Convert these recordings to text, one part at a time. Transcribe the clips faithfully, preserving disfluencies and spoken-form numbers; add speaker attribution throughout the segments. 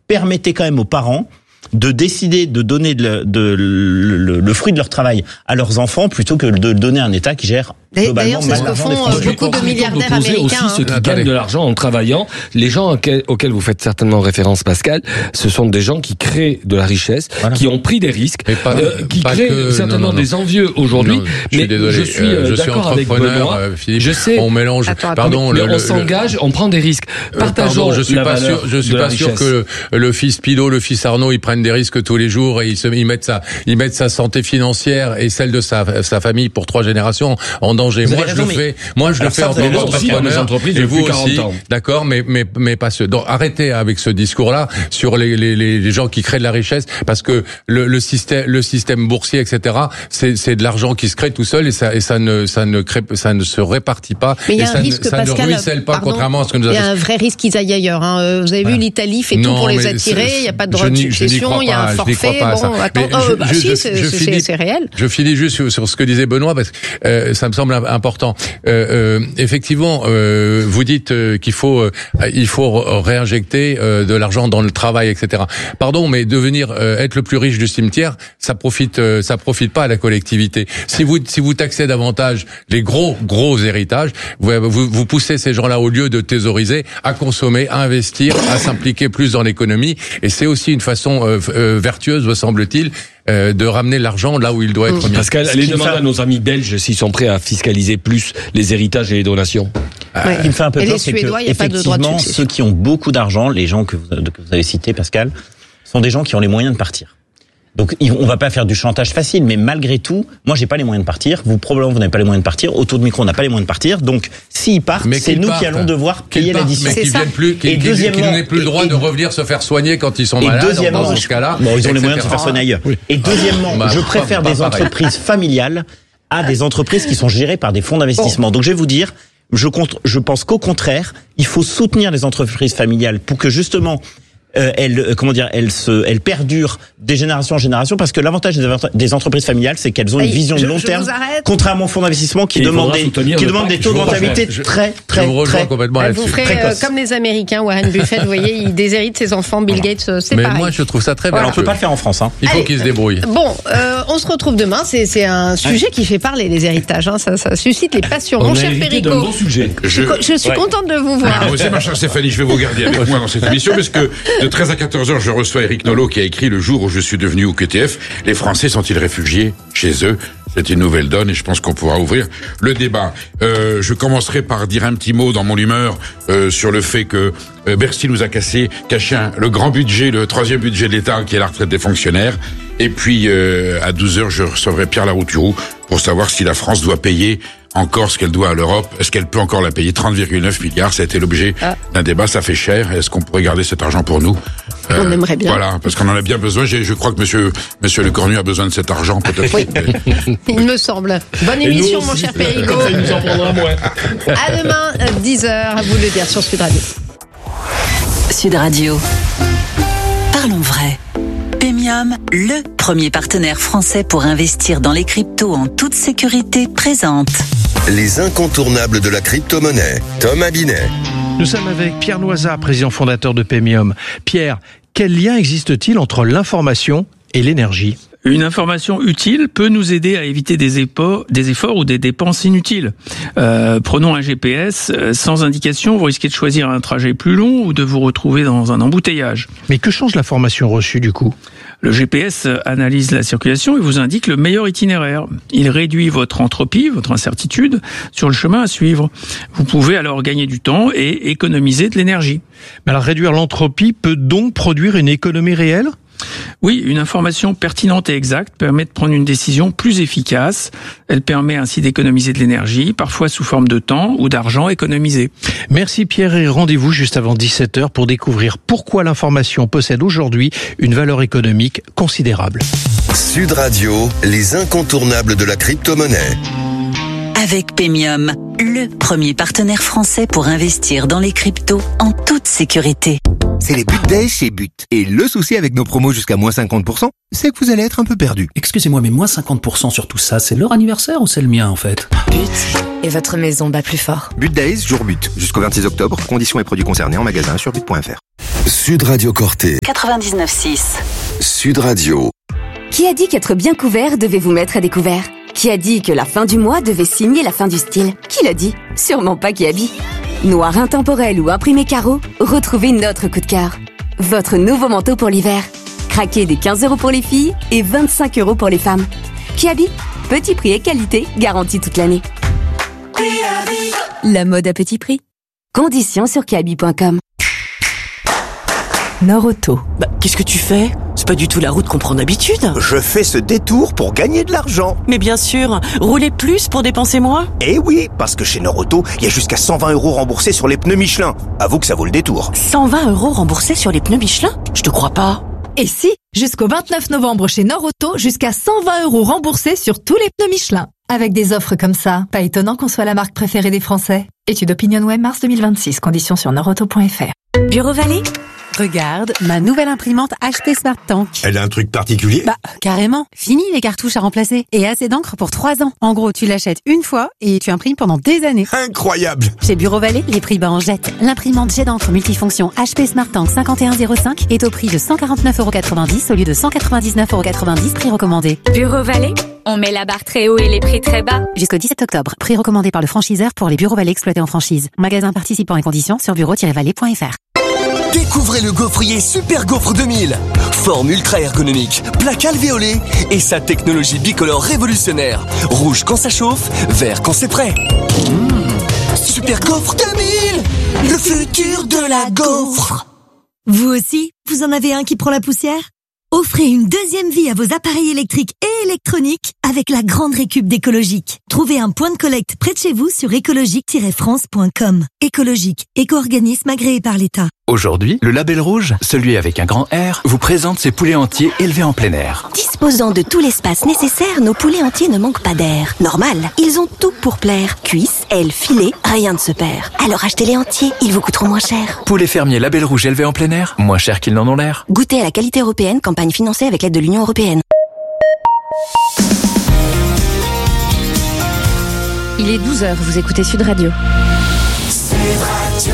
Speaker 1: permettez quand même aux parents de décider de donner de, de, le, le, le fruit de leur travail à leurs enfants plutôt que de le donner à un État qui gère
Speaker 2: D'ailleurs, c'est ce que font beaucoup de milliardaires américains.
Speaker 3: Aussi, ceux qui gagnent de l'argent en travaillant. Les gens auxquels, auxquels vous faites certainement référence, Pascal, ce sont des gens qui créent de la richesse, voilà. qui ont pris des risques, pas, euh, qui créent que, certainement non, non, non. des envieux aujourd'hui. Non,
Speaker 4: je suis
Speaker 3: mais
Speaker 4: désolé,
Speaker 3: je suis
Speaker 4: euh, je
Speaker 3: d'accord
Speaker 4: suis
Speaker 3: avec Benoît.
Speaker 4: Euh, Philippe,
Speaker 3: je sais.
Speaker 4: On mélange.
Speaker 3: Attends,
Speaker 4: pardon,
Speaker 3: mais
Speaker 4: le,
Speaker 3: on s'engage, on prend des risques. Partageons.
Speaker 4: Pardon, je suis pas sûr. Je suis pas sûr que le fils Pilot, le fils Arnaud, ils prennent des risques tous les jours et ils se, ils mettent sa, ils mettent sa santé financière et celle de sa, sa famille pour trois générations en danger. Moi, je le fais. Moi, je le fais en tant qu'entrepreneur. Et vous aussi. D'accord, mais, mais, mais pas ce. Donc, arrêtez avec ce discours-là sur les, les, les gens qui créent de la richesse parce que le, le système, le système boursier, et cetera, c'est, c'est de l'argent qui se crée tout seul et ça, et ça ne, ça ne crée, ça ne se répartit pas.
Speaker 2: Mais il y a
Speaker 4: et
Speaker 2: un
Speaker 4: ça,
Speaker 2: risque,
Speaker 4: ne, ça
Speaker 2: Pascal,
Speaker 4: ne ruisselle pas,
Speaker 2: pardon,
Speaker 4: contrairement à ce que nous avons.
Speaker 2: Il y a un vrai risque qu'ils aillent ailleurs, hein. Vous avez voilà. vu, l'Italie fait
Speaker 4: non,
Speaker 2: tout pour les attirer. Il n'y a pas de droit de succession, il y a un forfait. Bon, attends, oh, bah, si, c'est réel.
Speaker 4: Je finis juste sur, sur ce que disait Benoît parce que euh, ça me semble important. Euh, euh, effectivement, euh, vous dites euh, qu'il faut, euh, il faut réinjecter euh, de l'argent dans le travail, et cetera. Pardon, mais devenir euh, être le plus riche du cimetière, ça profite, euh, ça profite pas à la collectivité. Si vous, si vous taxez davantage les gros, gros héritages, vous, vous, vous poussez ces gens-là au lieu de thésauriser, à consommer, à investir, à s'impliquer plus dans l'économie. Et c'est aussi une façon euh, euh, vertueuse, me semble-t-il, euh, de ramener l'argent là où il doit être mis.
Speaker 3: Pascal, allez demander à nos amis belges s'ils sont prêts à fiscaliser plus les héritages et les donations.
Speaker 1: Ouais. Ce qui me fait un peu peur, c'est que effectivement, ceux qui ont beaucoup d'argent, les gens que vous, que vous avez cités, Pascal, sont des gens qui ont les moyens de partir. Donc, on va pas faire du chantage facile, mais malgré tout, moi, j'ai pas les moyens de partir. Vous, probablement, vous n'avez pas les moyens de partir. Autour de micro, on n'a pas les moyens de partir. Donc, s'ils partent, mais c'est nous partent. qui allons devoir payer l'addition.
Speaker 4: Mais qu'ils viennent plus, qu'ils, qu'ils, qu'ils n'aient plus le droit et, de revenir se faire soigner quand ils sont malades.
Speaker 1: Deuxièmement,
Speaker 4: dans ce cas-là.
Speaker 1: Bon, ils ont les moyens de se faire soigner ailleurs. Oui. Et deuxièmement, bah, je préfère pas, des pas entreprises familiales à des entreprises qui sont gérées par des fonds d'investissement. Bon. Donc, je vais vous dire, je compte, je pense qu'au contraire, il faut soutenir les entreprises familiales pour que justement, Euh, elle, euh, comment dire, elle se, elle perdure des générations en génération parce que l'avantage des, des entreprises familiales, c'est qu'elles ont une vision
Speaker 2: je,
Speaker 1: de long terme, contrairement aux fonds d'investissement qui
Speaker 3: Et
Speaker 1: demandent des, qui demandent des taux de rentabilité
Speaker 4: je,
Speaker 1: très, très,
Speaker 4: je
Speaker 1: très.
Speaker 4: complètement
Speaker 2: elle vous ferait euh, comme les Américains, Warren Buffett, vous voyez, il déshérite ses enfants, Bill Gates, euh, c'est
Speaker 4: Mais
Speaker 2: pareil.
Speaker 4: moi, je trouve ça très
Speaker 1: bien.
Speaker 4: bien.
Speaker 1: On peut pas le faire en France, hein.
Speaker 4: Il faut
Speaker 2: Allez,
Speaker 4: qu'ils se débrouillent.
Speaker 2: Bon, euh, on se retrouve demain. C'est, c'est un sujet qui fait parler les héritages. Hein. Ça, ça suscite les passions.
Speaker 3: On
Speaker 2: Mon
Speaker 3: a
Speaker 2: cher Perico,
Speaker 3: bon sujet.
Speaker 2: je, je suis ouais. contente de vous voir.
Speaker 5: Moi aussi, ma chère Stéphanie, je vais vous garder avec moi dans cette émission parce que de treize à quatorze heures, je reçois Eric Nolot qui a écrit Le jour où je suis devenu O Q T F. Les Français sont-ils réfugiés chez eux? C'est une nouvelle donne et je pense qu'on pourra ouvrir le débat. Euh, je commencerai par dire un petit mot dans mon humeur euh, sur le fait que euh, Bercy nous a cassé, caché un, le grand budget, le troisième budget de l'État qui est la retraite des fonctionnaires. Et puis euh, à douze heures, je recevrai Pierre Larouturou pour savoir si la France doit payer encore ce qu'elle doit à l'Europe. Est-ce qu'elle peut encore la payer? Trente virgule neuf milliards, ça a été l'objet ah. d'un débat, ça fait cher. Est-ce qu'on pourrait garder cet argent pour nous?
Speaker 2: On euh, aimerait bien.
Speaker 5: Voilà, parce qu'on en a bien besoin. J'ai, je crois que monsieur, monsieur Le Cornu a besoin de cet argent, peut-être.
Speaker 2: Oui, il me semble. Bonne émission, mon cher Perico.
Speaker 3: Ça nous en prendra moins.
Speaker 2: À demain, dix heures, à vous de le dire sur Sud Radio.
Speaker 6: Sud Radio. Parlons vrai. Pemium, le premier partenaire français pour investir dans les cryptos en toute sécurité, présente
Speaker 7: les incontournables de la crypto-monnaie. Tom Abinet.
Speaker 8: Nous sommes avec Pierre Noisat, président fondateur de Pemium. Pierre, quel lien existe-t-il entre l'information et l'énergie ?
Speaker 9: Une information utile peut nous aider à éviter des, efforts, des efforts ou des dépenses inutiles. Euh, prenons un G P S. Sans indication, vous risquez de choisir un trajet plus long ou de vous retrouver dans un embouteillage.
Speaker 8: Mais que change l'information reçue du coup ?
Speaker 9: Le G P S analyse la circulation et vous indique le meilleur itinéraire. Il réduit votre entropie, votre incertitude sur le chemin à suivre. Vous pouvez alors gagner du temps et économiser de l'énergie.
Speaker 8: Mais alors réduire l'entropie peut donc produire une économie réelle ?
Speaker 9: Oui, une information pertinente et exacte permet de prendre une décision plus efficace. Elle permet ainsi d'économiser de l'énergie, parfois sous forme de temps ou d'argent économisé.
Speaker 8: Merci Pierre et rendez-vous juste avant dix-sept heures pour découvrir pourquoi l'information possède aujourd'hui une valeur économique considérable.
Speaker 7: Sud Radio, les incontournables de la crypto-monnaie.
Speaker 6: Avec Pemium, le premier partenaire français pour investir dans les cryptos en toute sécurité.
Speaker 10: C'est les But Days chez But. Et le souci avec nos promos jusqu'à moins cinquante pour cent, c'est que vous allez être un peu perdu.
Speaker 11: Excusez-moi, mais moins cinquante pour cent sur tout ça, c'est leur anniversaire ou c'est le mien en fait ?
Speaker 12: But. Et votre maison bat plus fort.
Speaker 10: But Days, jour But. Jusqu'au vingt-six octobre. Conditions et produits concernés en magasin sur but point f r.
Speaker 7: Sud Radio Corté.
Speaker 6: quatre-vingt-dix-neuf six.
Speaker 7: Sud Radio.
Speaker 12: Qui a dit qu'être bien couvert devait vous mettre à découvert? Qui a dit que la fin du mois devait signer la fin du style? Qui l'a dit? Sûrement pas Kiabi. Noir intemporel ou imprimé carreau, retrouvez notre coup de cœur. Votre nouveau manteau pour l'hiver. Craquez des quinze euros pour les filles et vingt-cinq euros pour les femmes. Kiabi, petit prix et qualité garantis toute l'année. La mode à petit prix. Conditions sur kiabi point com.
Speaker 13: Norauto. Bah, qu'est-ce que tu fais? C'est pas du tout la route qu'on prend d'habitude.
Speaker 14: Je fais ce détour pour gagner de l'argent.
Speaker 13: Mais bien sûr, rouler plus pour dépenser moins.
Speaker 14: Eh oui, parce que chez Norauto, il y a jusqu'à cent vingt euros remboursés sur les pneus Michelin. Avoue que ça vaut le détour.
Speaker 13: cent vingt euros remboursés sur les pneus Michelin? Je te crois pas.
Speaker 15: Et si, jusqu'au vingt-neuf novembre chez Norauto, jusqu'à cent vingt euros remboursés sur tous les pneus Michelin. Avec des offres comme ça, pas étonnant qu'on soit la marque préférée des Français. Étude OpinionWay mars deux mille vingt-six, conditions sur norauto point f r.
Speaker 16: Bureau Vallée? Regarde, ma nouvelle imprimante H P Smart Tank.
Speaker 14: Elle a un truc particulier?
Speaker 16: Bah, carrément. Fini les cartouches à remplacer. Et assez d'encre pour trois ans. En gros, tu l'achètes une fois et tu imprimes pendant des années.
Speaker 14: Incroyable!
Speaker 16: Chez Bureau Vallée, les prix bas en jette. L'imprimante jet d'encre multifonction H P Smart Tank cinquante et un zéro cinq est au prix de cent quarante-neuf euros quatre-vingt-dix au lieu de cent quatre-vingt-dix-neuf euros quatre-vingt-dix, prix recommandé.
Speaker 17: Bureau Vallée, on met la barre très haut et les prix très bas.
Speaker 16: Jusqu'au dix-sept octobre, prix recommandé par le franchiseur pour les Bureaux Vallée exploités en franchise. Magasin participant et conditions sur bureau tiret vallée point f r.
Speaker 18: Découvrez le gaufrier Super Gaufre deux mille. Forme ultra ergonomique, plaque alvéolée et sa technologie bicolore révolutionnaire. Rouge quand ça chauffe, vert quand c'est prêt. Mmh. Super Gaufre deux mille, le futur de la gaufre.
Speaker 19: Vous aussi, vous en avez un qui prend la poussière? Offrez une deuxième vie à vos appareils électriques et électroniques avec la grande récup d'Écologique. Trouvez un point de collecte près de chez vous sur écologique tiret france point com. Écologique, éco-organisme agréé par l'État.
Speaker 20: Aujourd'hui, le Label Rouge, celui avec un grand R, vous présente ses poulets entiers élevés en plein air.
Speaker 21: Disposant de tout l'espace nécessaire, nos poulets entiers ne manquent pas d'air. Normal, ils ont tout pour plaire. Cuisses, ailes, filets, rien ne se perd. Alors achetez-les entiers, ils vous coûteront moins cher.
Speaker 20: Poulets fermiers Label Rouge élevés en plein air, moins cher qu'ils n'en ont l'air.
Speaker 21: Goûtez à la qualité européenne, campagne financée avec l'aide de l'Union européenne.
Speaker 2: Il est douze heures, vous écoutez Sud Radio. Sud Radio.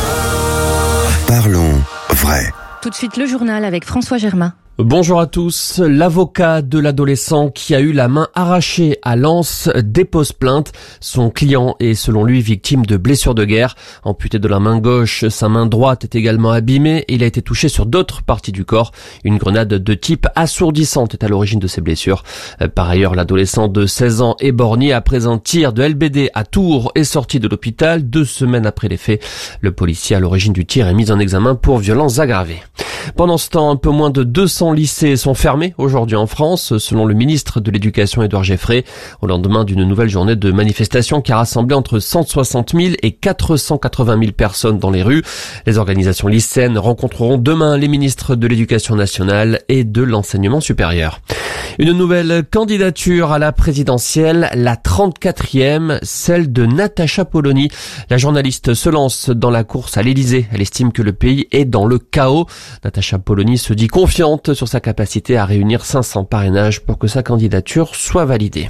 Speaker 7: Parlons vrai.
Speaker 2: Tout de suite le journal avec François Germain.
Speaker 22: Bonjour à tous. L'avocat de l'adolescent qui a eu la main arrachée à Lens dépose plainte. Son client est selon lui victime de blessures de guerre. Amputé de la main gauche, sa main droite est également abîmée et il a été touché sur d'autres parties du corps. Une grenade de type assourdissante est à l'origine de ces blessures. Par ailleurs, l'adolescent de seize ans éborgné après un tir de L B D à Tours est sorti de l'hôpital deux semaines après les faits. Le policier à l'origine du tir est mis en examen pour violences aggravées. Pendant ce temps, un peu moins de deux cents lycées sont fermés aujourd'hui en France, selon le ministre de l'Éducation Édouard Geffray, au lendemain d'une nouvelle journée de manifestation qui a rassemblé entre cent soixante mille et quatre cent quatre-vingt mille personnes dans les rues. Les organisations lycéennes rencontreront demain les ministres de l'Éducation nationale et de l'Enseignement supérieur. Une nouvelle candidature à la présidentielle, la trente-quatrième, celle de Natacha Polony. La journaliste se lance dans la course à l'Élysée. Elle estime que le pays est dans le chaos. Natacha Polony se dit confiante sur sa capacité à réunir cinq cents parrainages pour que sa candidature soit validée.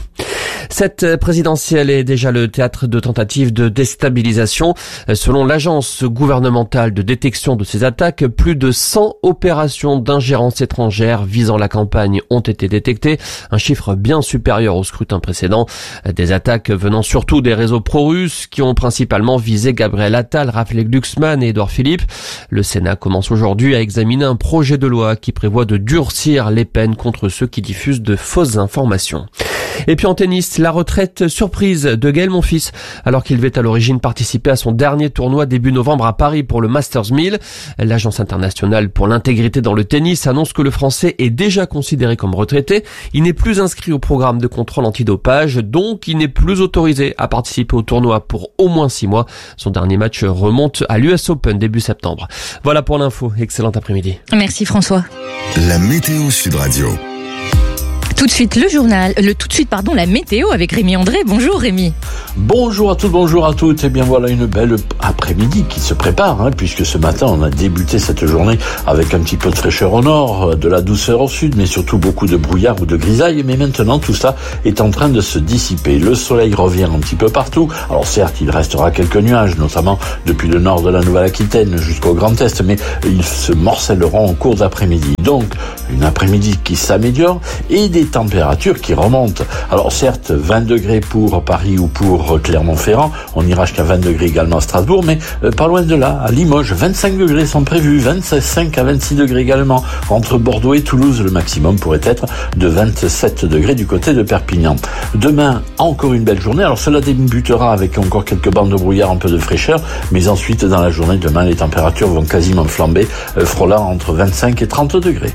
Speaker 22: Cette présidentielle est déjà le théâtre de tentatives de déstabilisation. Selon l'agence gouvernementale de détection de ces attaques, plus de cent opérations d'ingérence étrangère visant la campagne ont été détectées, un chiffre bien supérieur au scrutin précédent. Des attaques venant surtout des réseaux pro-russes qui ont principalement visé Gabriel Attal, Raphaël Glucksmann et Édouard Philippe. Le Sénat commence aujourd'hui à examiner un projet de loi qui prévoit de durcir les peines contre ceux qui diffusent de fausses informations. Et puis en tennis, la retraite surprise de Gaël Monfils, alors qu'il devait à l'origine participer à son dernier tournoi début novembre à Paris pour le Masters mille. L'Agence internationale pour l'intégrité dans le tennis annonce que le Français est déjà considéré comme retraité. Il n'est plus inscrit au programme de contrôle antidopage, donc il n'est plus autorisé à participer au tournoi pour au moins six mois. Son dernier match remonte à l'U S Open début septembre. Voilà pour l'info. Excellent après-midi.
Speaker 2: Merci François.
Speaker 7: La météo Sud Radio.
Speaker 2: Tout de suite le journal, le tout de suite pardon, la météo avec Rémi André. Bonjour Rémi.
Speaker 1: Bonjour à tous, bonjour à toutes. Et bien voilà une belle après-midi qui se prépare, hein, puisque ce matin on a débuté cette journée avec un petit peu de fraîcheur au nord, de la douceur au sud, mais surtout beaucoup de brouillard ou de grisaille. Mais maintenant tout ça est en train de se dissiper. Le soleil revient un petit peu partout. Alors certes, il restera quelques nuages, notamment depuis le nord de la Nouvelle-Aquitaine jusqu'au Grand Est, mais ils se morcelleront en cours d'après-midi. Donc une après-midi qui s'améliore et des températures qui remontent. Alors certes, vingt degrés pour Paris ou pour Clermont-Ferrand, on ira jusqu'à vingt degrés également à Strasbourg, mais euh, pas loin de là, à Limoges, vingt-cinq degrés sont prévus, vingt-cinq à vingt-six degrés également. Entre Bordeaux et Toulouse, le maximum pourrait être de vingt-sept degrés du côté de Perpignan. Demain, encore une belle journée. Alors cela débutera avec encore quelques bandes de brouillard, un peu de fraîcheur, mais ensuite dans la journée, demain, les températures vont quasiment flamber, euh, frôlant entre vingt-cinq et trente degrés.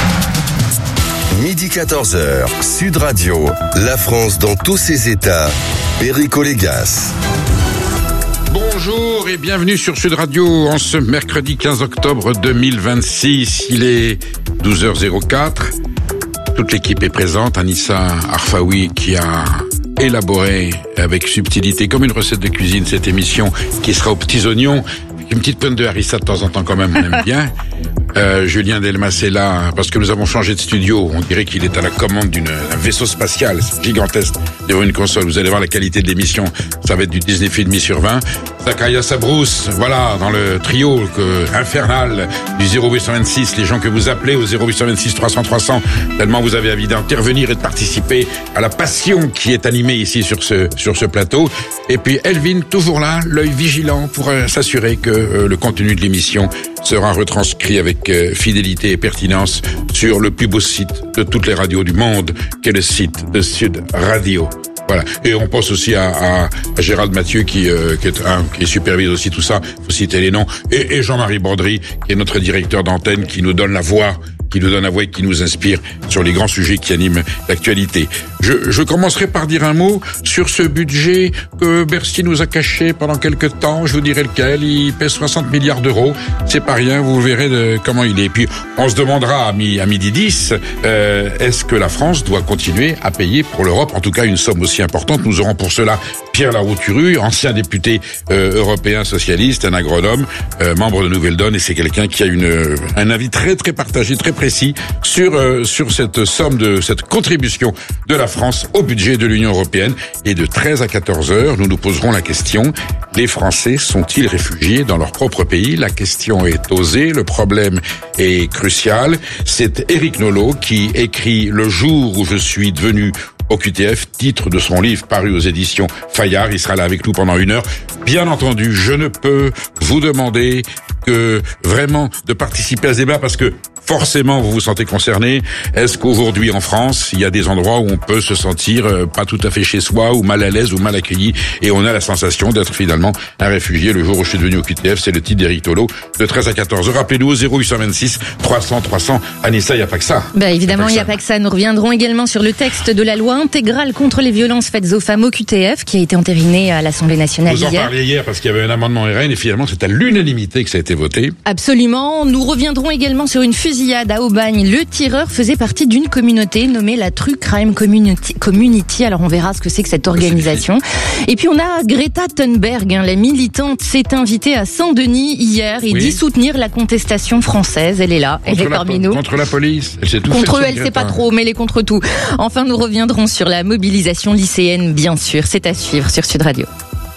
Speaker 7: Midi quatorze heures, Sud Radio, la France dans tous ses états, Perico Légas.
Speaker 5: Bonjour et bienvenue sur Sud Radio en ce mercredi quinze octobre deux mille vingt-six. Il est douze heures zéro quatre. Toute l'équipe est présente. Anissa Arfaoui qui a élaboré avec subtilité, comme une recette de cuisine, cette émission qui sera aux petits oignons. Une petite pointe de harissa de temps en temps quand même, on aime bien. Euh, Julien Delmas est là parce que nous avons changé de studio. On dirait qu'il est à la commande d'un vaisseau spatial gigantesque devant une console. Vous allez voir la qualité de l'émission. Ça va être du dix-neuf virgule cinq sur vingt. Zakaria Sabrousse, voilà, dans le trio que, infernal du zéro huit cent vingt-six. Les gens que vous appelez au zéro huit cent vingt-six trois cents trois cents, tellement vous avez envie d'intervenir et de participer à la passion qui est animée ici sur ce, sur ce plateau. Et puis Elvin, toujours là, l'œil vigilant pour euh, s'assurer que euh, le contenu de l'émission sera retranscrit avec euh, fidélité et pertinence sur le plus beau site de toutes les radios du monde, qui est le site de Sud Radio. Voilà. Et on pense aussi à, à, à Gérald Mathieu qui, euh, qui, est, hein, qui supervise aussi tout ça. Faut citer les noms. Et, et Jean-Marie Bordry, qui est notre directeur d'antenne, qui nous donne la voix, qui nous donne la voix et qui nous inspire sur les grands sujets qui animent l'actualité. Je, je commencerai par dire un mot sur ce budget que Bercy nous a caché pendant quelques temps. Je vous dirai lequel. Il pèse soixante milliards d'euros. C'est pas rien. Vous verrez de, comment il est. Et puis, on se demandera à, mi, à midi dix, euh, est-ce que la France doit continuer à payer pour l'Europe, en tout cas une somme aussi importante. Nous aurons pour cela Pierre Larouturru, ancien député euh, européen socialiste, un agronome, euh, membre de Nouvelle Donne, et c'est quelqu'un qui a une, un avis très très partagé, très précis sur euh, sur cette somme de cette contribution de la France au budget de l'Union européenne. Et de treize à quatorze heures, nous nous poserons la question: les Français sont-ils réfugiés dans leur propre pays? La question est osée, le problème est crucial. C'est Éric Nolot qui écrit Le jour où je suis devenu O Q T F, titre de son livre paru aux éditions Fayard. Il sera là avec nous pendant une heure. Bien entendu, je ne peux vous demander que vraiment de participer à ce débat parce que forcément vous vous sentez concerné. Est-ce qu'aujourd'hui en France, il y a des endroits où on peut se sentir euh, pas tout à fait chez soi ou mal à l'aise ou mal accueilli et on a la sensation d'être finalement un réfugié? Le jour où je suis devenu au Q T F, c'est le titre d'Éric Nolot de treize à quatorze heures. Rappelez-nous au zéro huit cent vingt-six trois cents trois cents. Anissa, il n'y a pas que ça.
Speaker 2: Bah évidemment, il n'y a pas que ça. Nous reviendrons également sur le texte de la loi intégrale contre les violences faites aux femmes au Q T F qui a été entériné à l'Assemblée nationale hier.
Speaker 5: Vous en parliez hier parce qu'il y avait un amendement R N et finalement c'est à l'unanimité que ça a été voté.
Speaker 2: Absolument. Nous reviendrons également sur une fusillade à Aubagne. Le tireur faisait partie d'une communauté nommée la True Crime Community. Community. Alors on verra ce que c'est que cette organisation. Et puis on a Greta Thunberg, hein, la militante, s'est invitée à Saint-Denis hier et oui. dit soutenir la contestation française. Elle est là, contre elle est parmi nous.
Speaker 5: Contre la police. Elle sait tout
Speaker 2: contre eux, elle
Speaker 5: Greta.
Speaker 2: sait pas trop, mais elle est contre tout. Enfin, nous reviendrons sur la mobilisation lycéenne, bien sûr. C'est à suivre sur Sud Radio.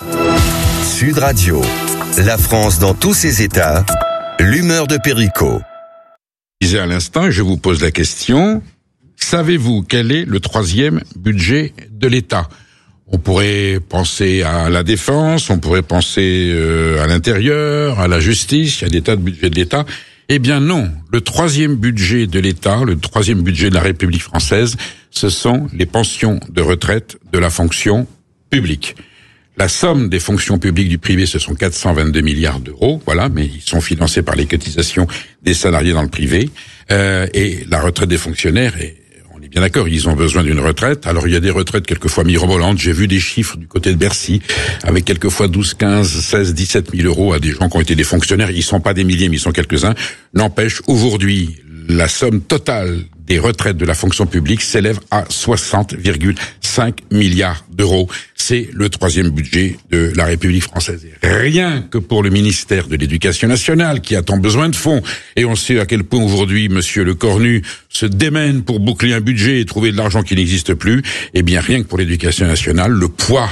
Speaker 7: Sud Radio, la France dans tous ses états. L'humeur de Perico.
Speaker 5: Je disais à l'instant, je vous pose la question, savez-vous quel est le troisième budget de l'État? On pourrait penser à la défense, on pourrait penser euh, à l'intérieur, à la justice, il y a des tas de budgets de l'État. Eh bien non, le troisième budget de l'État, le troisième budget de la République française, ce sont les pensions de retraite de la fonction publique. La somme des fonctions publiques du privé, ce sont quatre cent vingt-deux milliards d'euros, voilà, mais ils sont financés par les cotisations des salariés dans le privé. Euh, et la retraite des fonctionnaires, et on est bien d'accord, ils ont besoin d'une retraite. Alors il y a des retraites quelquefois mirobolantes. J'ai vu des chiffres du côté de Bercy, avec quelquefois douze, quinze, seize, dix-sept mille euros à des gens qui ont été des fonctionnaires. Ils sont pas des milliers, mais ils sont quelques-uns. N'empêche, aujourd'hui, la somme totale des retraites de la fonction publique s'élève à soixante virgule cinq milliards d'euros. C'est le troisième budget de la République française. Rien que pour le ministère de l'Éducation nationale, qui a tant besoin de fonds. Et on sait à quel point aujourd'hui, monsieur Le Cornu se démène pour boucler un budget et trouver de l'argent qui n'existe plus. Eh bien, rien que pour l'Éducation nationale, le poids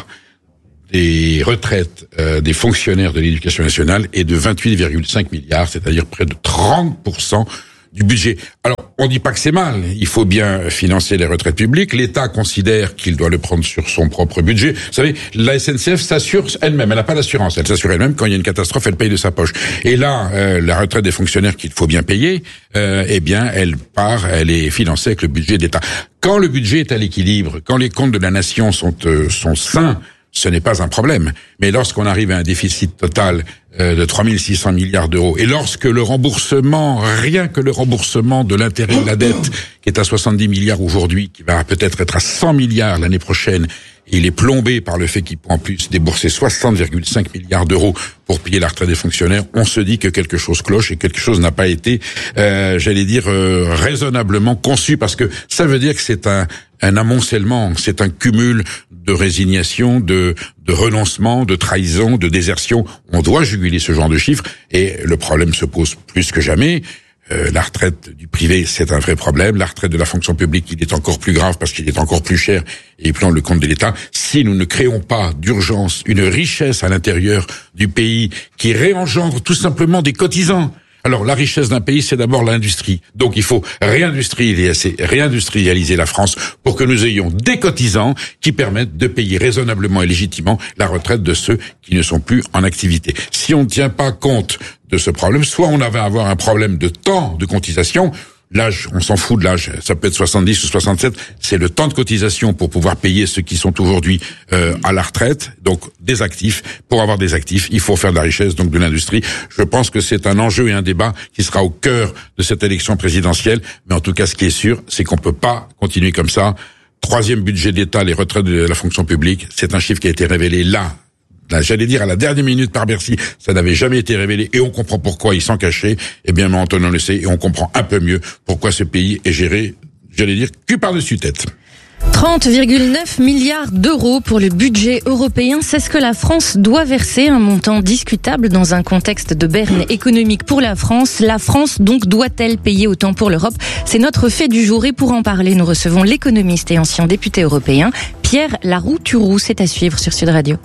Speaker 5: des retraites euh, des fonctionnaires de l'Éducation nationale est de vingt-huit virgule cinq milliards, c'est-à-dire près de trente pour cent du budget. Alors, on dit pas que c'est mal. Il faut bien financer les retraites publiques. L'État considère qu'il doit le prendre sur son propre budget. Vous savez, la S N C F s'assure elle-même. Elle n'a pas d'assurance. Elle s'assure elle-même. Quand il y a une catastrophe, elle paye de sa poche. Et là, euh, la retraite des fonctionnaires qu'il faut bien payer, euh, eh bien, elle part, elle est financée avec le budget d'État. Quand le budget est à l'équilibre, quand les comptes de la nation sont, euh, sont sains, ce n'est pas un problème. Mais lorsqu'on arrive à un déficit total euh, de trois mille six cents milliards d'euros, et lorsque le remboursement, rien que le remboursement de l'intérêt de la dette, qui est à soixante-dix milliards aujourd'hui, qui va peut-être être à cent milliards l'année prochaine, il est plombé par le fait qu'il peut en plus débourser soixante virgule cinq milliards d'euros pour payer la retraite des fonctionnaires, on se dit que quelque chose cloche et quelque chose n'a pas été, euh, j'allais dire, euh, raisonnablement conçu, parce que ça veut dire que c'est un, un amoncellement, c'est un cumul de résignation, de, de renoncement, de trahison, de désertion. On doit juguler ce genre de chiffres et le problème se pose plus que jamais. Euh, la retraite du privé, c'est un vrai problème. La retraite de la fonction publique, il est encore plus grave parce qu'il est encore plus cher et il plombe le compte de l'État. Si nous ne créons pas d'urgence une richesse à l'intérieur du pays qui réengendre tout simplement des cotisants. Alors, la richesse d'un pays, c'est d'abord l'industrie. Donc, il faut réindustrialiser, réindustrialiser la France pour que nous ayons des cotisants qui permettent de payer raisonnablement et légitimement la retraite de ceux qui ne sont plus en activité. Si on ne tient pas compte de ce problème, soit on va avoir un problème de temps de cotisation. L'âge, on s'en fout de l'âge, ça peut être soixante-dix ou soixante-sept, c'est le temps de cotisation pour pouvoir payer ceux qui sont aujourd'hui euh, à la retraite, donc des actifs. Pour avoir des actifs, il faut faire de la richesse, donc de l'industrie. Je pense que c'est un enjeu et un débat qui sera au cœur de cette élection présidentielle, mais en tout cas, ce qui est sûr, c'est qu'on peut pas continuer comme ça. Troisième budget d'État, les retraites de la fonction publique, c'est un chiffre qui a été révélé là, Là, j'allais dire à la dernière minute par Bercy, ça n'avait jamais été révélé et on comprend pourquoi ils s'en cachaient. Eh bien, maintenant on le sait et on comprend un peu mieux pourquoi ce pays est géré, j'allais dire, cul par-dessus tête.
Speaker 2: trente virgule neuf milliards d'euros pour le budget européen, c'est ce que la France doit verser, un montant discutable dans un contexte de berne économique pour la France. La France donc doit-elle payer autant pour l'Europe? C'est notre fait du jour et pour en parler, nous recevons l'économiste et ancien député européen, Pierre Larouturou. C'est à suivre sur Sud Radio.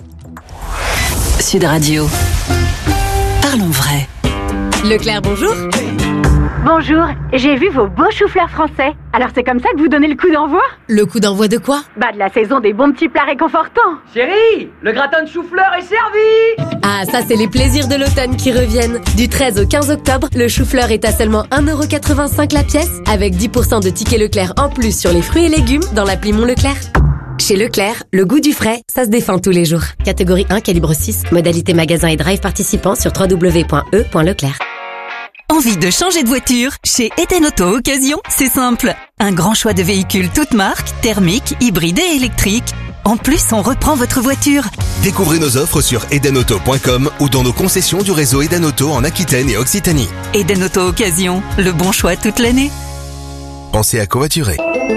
Speaker 6: Sud Radio. Parlons vrai.
Speaker 21: Leclerc, bonjour.
Speaker 3: Bonjour, j'ai vu vos beaux choux-fleurs français. Alors c'est comme ça que vous donnez le coup d'envoi?
Speaker 21: Le coup d'envoi de quoi?
Speaker 3: Bah de la saison des bons petits plats réconfortants.
Speaker 4: Chérie, le gratin de chou-fleur est servi.
Speaker 21: Ah, ça c'est les plaisirs de l'automne qui reviennent. Du treize au quinze octobre, le chou-fleur est à seulement un euro quatre-vingt-cinq la pièce, avec dix pour cent de tickets Leclerc en plus sur les fruits et légumes dans l'appli Mon Leclerc. Chez Leclerc, le goût du frais, ça se défend tous les jours. Catégorie un, calibre six. Modalité magasin et drive participant sur w w w point e point leclerc.
Speaker 6: Envie de changer de voiture? Chez Eden Auto Occasion, c'est simple. Un grand choix de véhicules toutes marques, thermiques, hybrides et électriques. En plus, on reprend votre voiture.
Speaker 10: Découvrez nos offres sur eden auto point com ou dans nos concessions du réseau Eden Auto en Aquitaine et Occitanie.
Speaker 6: Eden Auto Occasion, le bon choix toute l'année.
Speaker 10: Pensez à covoiturer.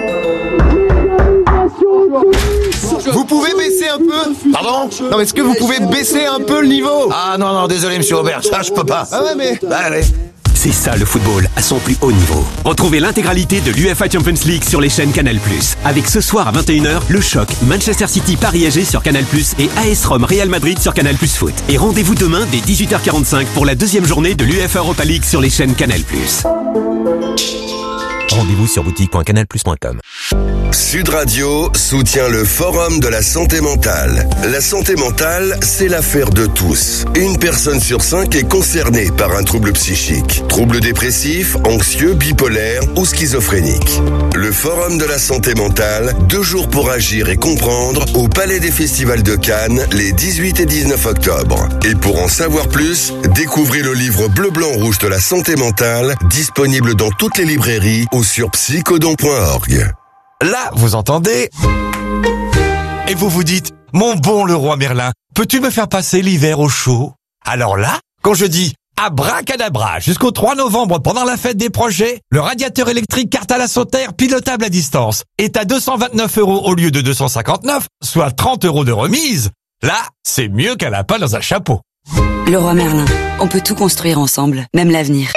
Speaker 23: Vous pouvez baisser un peu?
Speaker 14: Pardon?
Speaker 23: Non, mais est-ce que vous pouvez baisser un peu le niveau?
Speaker 14: Ah non, non, désolé, monsieur Aubert, ça je peux pas.
Speaker 23: Ah ouais, mais...
Speaker 14: Bah, allez.
Speaker 24: C'est ça le football, à son plus haut niveau. Retrouvez l'intégralité de l'UEFA Champions League sur les chaînes Canal plus. Avec ce soir à vingt et une heures, le choc Manchester City Paris A G sur Canal plus et A S Rome Real Madrid sur Canal plus Foot. Et rendez-vous demain dès dix-huit heures quarante-cinq pour la deuxième journée de l'UEFA Europa League sur les chaînes Canal plus.
Speaker 10: Rendez-vous sur boutique point canal plus point com.
Speaker 7: Sud Radio soutient le Forum de la santé mentale. La santé mentale, c'est l'affaire de tous. Une personne sur cinq est concernée par un trouble psychique. Trouble dépressif, anxieux, bipolaire ou schizophrénique. Le Forum de la santé mentale, deux jours pour agir et comprendre, au Palais des Festivals de Cannes, les dix-huit et dix-neuf octobre. Et pour en savoir plus, découvrez le livre bleu, blanc, rouge de la santé mentale, disponible dans toutes les librairies ou sur psychodon point org.
Speaker 25: Là, vous entendez? Et vous vous dites, mon bon le roi Merlin, peux-tu me faire passer l'hiver au chaud? Alors là, quand je dis, Abracadabra, jusqu'au trois novembre, pendant la fête des projets, le radiateur électrique Cartal Assoter pilotable à distance est à deux cent vingt-neuf euros au lieu de deux cent cinquante-neuf, soit trente euros de remise. Là, c'est mieux qu'un lapin dans un chapeau.
Speaker 8: Leroy Merlin, on peut tout construire ensemble, même l'avenir.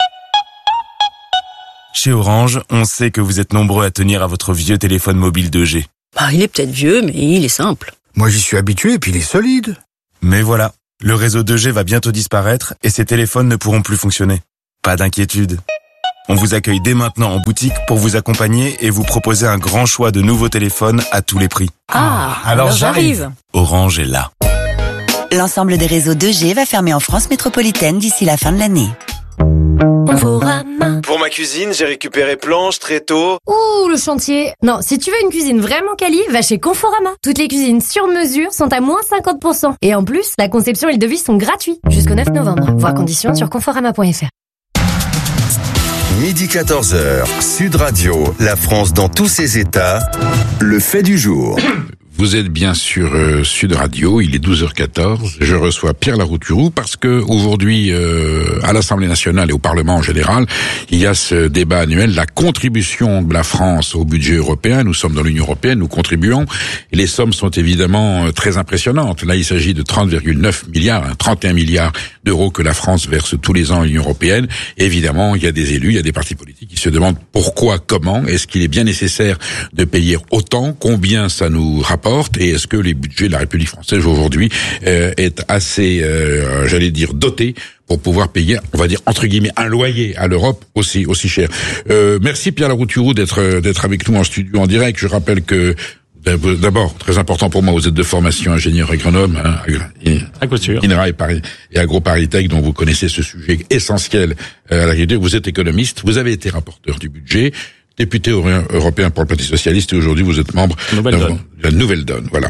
Speaker 9: Chez Orange, on sait que vous êtes nombreux à tenir à votre vieux téléphone mobile deux G.
Speaker 11: Bah, il est peut-être vieux, mais il est simple.
Speaker 9: Moi, j'y suis habitué et puis il est solide. Mais voilà, le réseau deux G va bientôt disparaître et ces téléphones ne pourront plus fonctionner. Pas d'inquiétude. On vous accueille dès maintenant en boutique pour vous accompagner et vous proposer un grand choix de nouveaux téléphones à tous les prix.
Speaker 11: Ah, alors, alors j'arrive.
Speaker 9: Orange est là.
Speaker 8: L'ensemble des réseaux deux G va fermer en France métropolitaine d'ici la fin de l'année.
Speaker 23: Pour ma cuisine, j'ai récupéré planches, tréteaux.
Speaker 12: Ouh, le chantier. Non, si tu veux une cuisine vraiment quali, va chez Conforama. Toutes les cuisines sur mesure sont à moins cinquante pour cent. Et en plus, la conception et le devis sont gratuits. Jusqu'au neuf novembre. Voir conditions sur conforama point f r.
Speaker 7: Midi quatorze heures, Sud Radio, la France dans tous ses états, le fait du jour.
Speaker 5: Vous êtes bien sur euh, Sud Radio, il est douze heures quatorze. Je reçois Pierre Larouturou parce que aujourd'hui, euh, à l'Assemblée nationale et au Parlement en général, il y a ce débat annuel, la contribution de la France au budget européen. Nous sommes dans l'Union européenne, nous contribuons, et les sommes sont évidemment très impressionnantes. Là, il s'agit de trente virgule neuf milliards, hein, trente et un milliards d'euros que la France verse tous les ans à l'Union européenne. Et évidemment, il y a des élus, il y a des partis politiques qui se demandent pourquoi, comment, est-ce qu'il est bien nécessaire de payer autant, combien ça nous rapporte, et est-ce que les budgets de la République française aujourd'hui euh, est assez, euh, j'allais dire, doté pour pouvoir payer, on va dire entre guillemets, un loyer à l'Europe aussi aussi cher. Euh, merci Pierre Larouturou d'être d'être avec nous en studio en direct. Je rappelle que d'abord, très important pour moi, vous êtes de formation ingénieur agronome, hein, à couture, INRA et, Paris, et AgroParisTech, dont vous connaissez ce sujet essentiel à l'agriculture. Vous êtes économiste, vous avez été rapporteur du budget, député européen pour le Parti socialiste, et aujourd'hui vous êtes membre de la Nouvelle Donne. Voilà.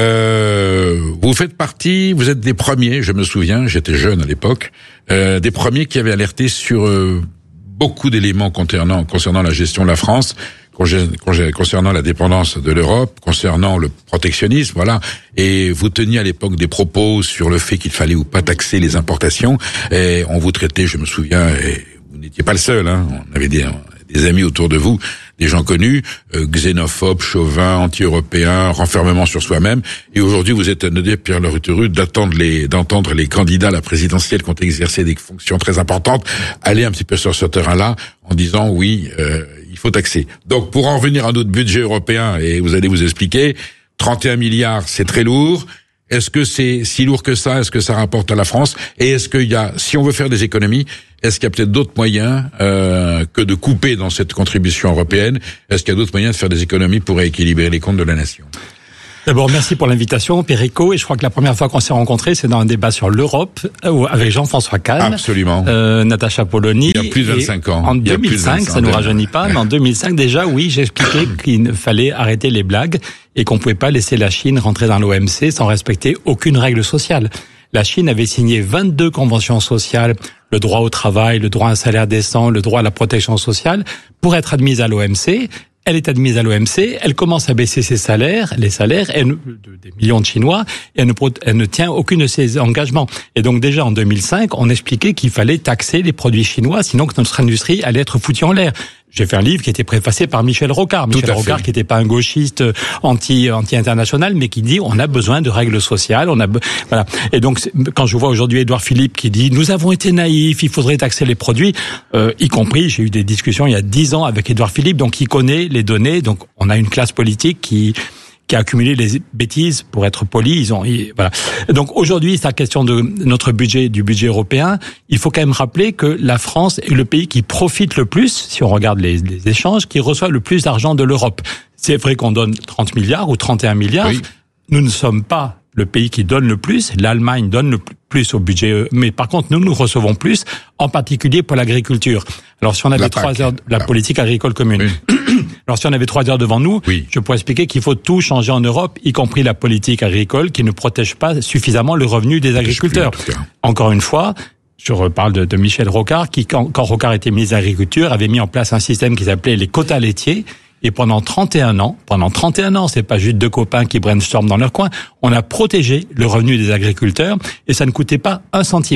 Speaker 5: Euh, vous faites partie, vous êtes des premiers, je me souviens, j'étais jeune à l'époque, euh, des premiers qui avaient alerté sur euh, beaucoup d'éléments concernant concernant la gestion de la France, concernant la dépendance de l'Europe, concernant le protectionnisme, voilà. Et vous teniez à l'époque des propos sur le fait qu'il fallait ou pas taxer les importations. Et on vous traitait, je me souviens, et vous n'étiez pas le seul, hein. On avait des des amis autour de vous, des gens connus, euh, xénophobes, chauvins, anti-européens, renfermement sur soi-même. Et aujourd'hui, vous êtes anodé, Pierre Larouturou, d'attendre les, d'entendre les candidats à la présidentielle qui ont exercé des fonctions très importantes aller un petit peu sur ce terrain-là en disant oui, euh, il faut taxer. Donc, pour en revenir à notre budget européen, et vous allez vous expliquer, trente et un milliards, c'est très lourd. Est-ce que c'est si lourd que ça? Est-ce que ça rapporte à la France? Et est-ce qu'il y a, si on veut faire des économies, est-ce qu'il y a peut-être d'autres moyens euh, que de couper dans cette contribution européenne? Est-ce qu'il y a d'autres moyens de faire des économies pour rééquilibrer les comptes de la nation?
Speaker 13: D'abord, merci pour l'invitation, Perico. Et je crois que la première fois qu'on s'est rencontrés, c'est dans un débat sur l'Europe, avec Jean-François Kahn.
Speaker 5: Absolument.
Speaker 13: Euh, Natacha Polony.
Speaker 5: Il y a plus de vingt-cinq ans.
Speaker 13: En deux mille cinq, ça nous rajeunit pas, mais en deux mille cinq, déjà, oui, j'ai expliqué qu'il fallait arrêter les blagues et qu'on pouvait pas laisser la Chine rentrer dans l'O M C sans respecter aucune règle sociale. La Chine avait signé vingt-deux conventions sociales, le droit au travail, le droit à un salaire décent, le droit à la protection sociale, pour être admise à l'O M C. Elle est admise à l'O M C, elle commence à baisser ses salaires, les salaires elle, de, des millions de Chinois, et elle ne, elle ne tient aucune de ses engagements. Et donc déjà en deux mille cinq, on expliquait qu'il fallait taxer les produits chinois, sinon que notre industrie allait être foutue en l'air. J'ai fait un livre qui était préfacé par Michel Rocard. Michel Rocard qui n'était pas un gauchiste anti anti international, mais qui dit on a besoin de règles sociales. On a be... voilà. Et donc quand je vois aujourd'hui Édouard Philippe qui dit nous avons été naïfs, il faudrait taxer les produits, euh, y compris j'ai eu des discussions il y a dix ans avec Édouard Philippe, donc il connaît les données. Donc on a une classe politique qui qui a accumulé les bêtises, pour être poli, ils ont, ils, voilà. Donc aujourd'hui, c'est la question de notre budget, du budget européen. Il faut quand même rappeler que la France est le pays qui profite le plus, si on regarde les, les échanges, qui reçoit le plus d'argent de l'Europe. C'est vrai qu'on donne trente milliards ou trente et un milliards. Oui. Nous ne sommes pas le pays qui donne le plus. L'Allemagne donne le plus au budget, mais par contre, nous, nous recevons plus, en particulier pour l'agriculture. Alors, si on avait la trois heures, la ah. politique agricole commune. Oui. Alors, si on avait trois heures devant nous, oui. je pourrais expliquer qu'il faut tout changer en Europe, y compris la politique agricole, qui ne protège pas suffisamment le revenu des agriculteurs. Plus, en Encore une fois, je reparle de, de Michel Rocard, qui, quand, quand Rocard était ministre de l'Agriculture, avait mis en place un système qui s'appelait les quotas laitiers. Et pendant trente et un ans, pendant trente et un ans, c'est pas juste deux copains qui brainstorment dans leur coin, on a protégé le revenu des agriculteurs et ça ne coûtait pas un centime.